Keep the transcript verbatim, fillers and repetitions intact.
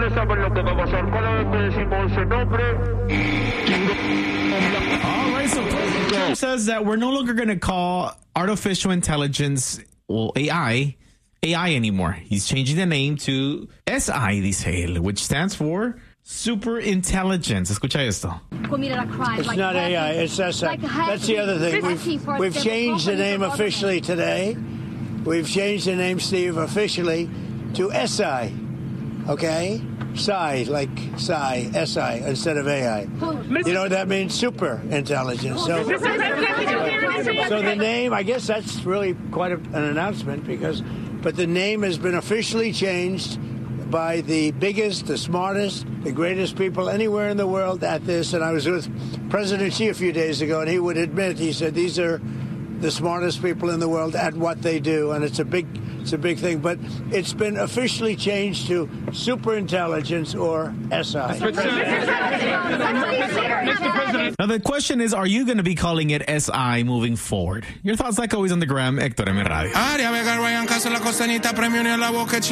ya saben lo que va a pasar. Cada vez que decimos ese nombre... All right, so Trump says that we're no longer going to call artificial intelligence, well, A I, A I anymore. He's changing the name to S I, dice él, which stands for super intelligence. Escucha esto. It's not A I, it's S I. That's the other thing. We've, we've changed the name officially today. We've changed the name, Steve, officially to S I. Okay? Psi, like Psi, S I, instead of A I. You know what that means? Super intelligence. So, so the name, I guess that's really quite a, an announcement because, but the name has been officially changed by the biggest, the smartest, the greatest people anywhere in the world at this. And I was with President Xi a few days ago, and he would admit, he said, these are the smartest people in the world at what they do. And it's a big, it's a big thing. But it's been officially changed to super intelligence or S I. Now, the question is, are you going to be calling it S I moving forward? Your thoughts, like always, on the gram, Héctor M. Radio.